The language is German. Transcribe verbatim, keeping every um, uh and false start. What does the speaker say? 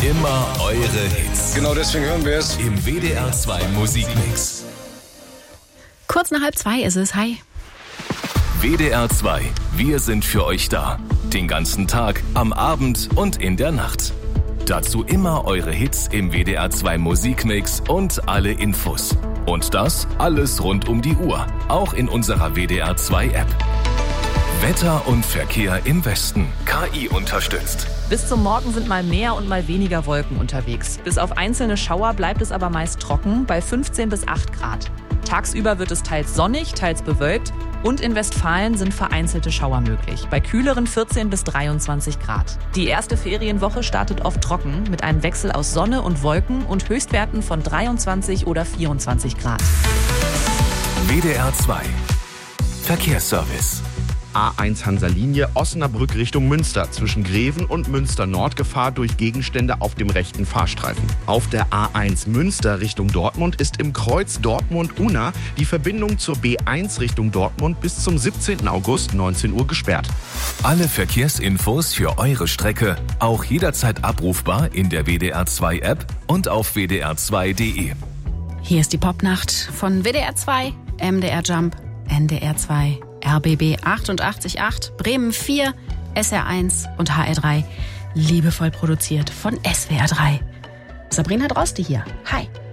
Immer eure Hits. Genau deswegen hören wir es. Im W D R zwei Musikmix. Kurz nach halb zwei ist es. Hi. W D R zwei. Wir sind für euch da. Den ganzen Tag, am Abend und in der Nacht. Dazu immer eure Hits im W D R zwei Musikmix und alle Infos. Und das alles rund um die Uhr. Auch in unserer W D R zwei App. Wetter und Verkehr im Westen. K I unterstützt. Bis zum Morgen sind mal mehr und mal weniger Wolken unterwegs. Bis auf einzelne Schauer bleibt es aber meist trocken bei fünfzehn bis acht Grad. Tagsüber wird es teils sonnig, teils bewölkt und in Westfalen sind vereinzelte Schauer möglich. Bei kühleren vierzehn bis dreiundzwanzig Grad. Die erste Ferienwoche startet oft trocken mit einem Wechsel aus Sonne und Wolken und Höchstwerten von dreiundzwanzig oder vierundzwanzig Grad. W D R zwei. Verkehrsservice. A eins Hansa-Linie Osnabrück Richtung Münster. Zwischen Greven und Münster Nord Gefahr durch Gegenstände auf dem rechten Fahrstreifen. Auf der A eins Münster Richtung Dortmund ist im Kreuz Dortmund-Unna die Verbindung zur B eins Richtung Dortmund bis zum siebzehnten August neunzehn Uhr gesperrt. Alle Verkehrsinfos für eure Strecke auch jederzeit abrufbar in der W D R zwei App und auf w d r zwei punkt d e. Hier ist die Popnacht von W D R zwei, M D R Jump, N D R zwei, R B B achtundachtzig Komma acht, Bremen vier, S R eins und H R drei. Liebevoll produziert von S W R drei. Sabrina Droste hier. Hi.